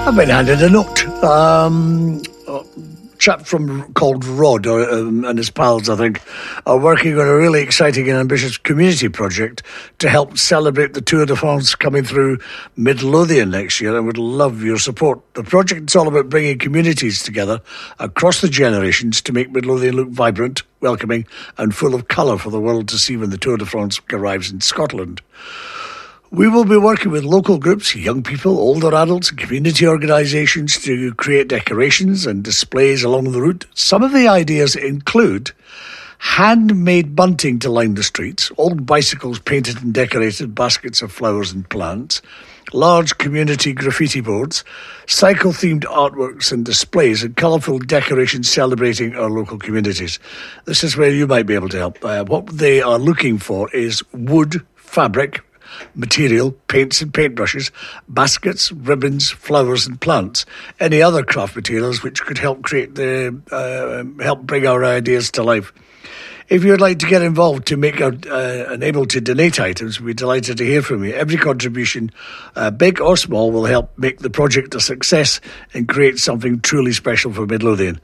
I've been handed a note. A chap called Rod and his pals, I think, are working on a really exciting and ambitious community project to help celebrate the Tour de France coming through Midlothian next year, and would love your support. The project is all about bringing communities together across the generations to make Midlothian look vibrant, welcoming and full of colour for the world to see when the Tour de France arrives in Scotland. We will be working with local groups, young people, older adults, and community organisations to create decorations and displays along the route. Some of the ideas include handmade bunting to line the streets, old bicycles painted and decorated, baskets of flowers and plants, large community graffiti boards, cycle-themed artworks and displays, and colourful decorations celebrating our local communities. This is where you might be able to help. What they are looking for is wood, fabric, material, paints and paintbrushes, baskets, ribbons, flowers and plants, any other craft materials which could help help bring our ideas to life. If you'd like to get involved to make and able to donate items, we'd be delighted to hear from you. Every contribution, big or small, will help make the project a success and create something truly special for Midlothian.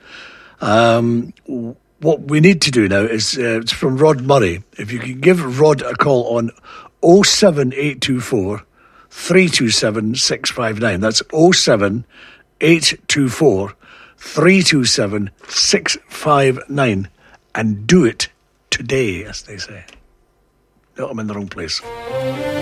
What we need to do now is, it's from Rod Murray. If you can give Rod a call on 07824 327 659. That's 07824 327 659. And do it today, as they say. No, I'm in the wrong place.